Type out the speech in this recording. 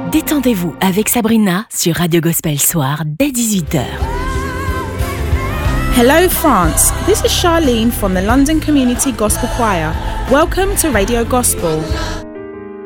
Détendez-vous avec Sabrina sur Radio Gospel Soir dès 18h. Hello France, this is Charlene from the London Community Gospel Choir. Welcome to Radio Gospel.